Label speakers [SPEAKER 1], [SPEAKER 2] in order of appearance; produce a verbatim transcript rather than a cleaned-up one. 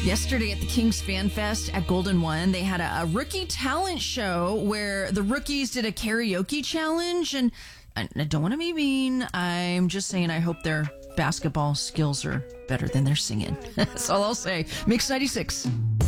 [SPEAKER 1] Yesterday at the Kings Fan Fest at Golden One, they had a, a rookie talent show where the rookies did a karaoke challenge. And I, I don't want to be mean. I'm just saying I hope their basketball skills are better than their singing. That's all I'll say. Mix ninety-six.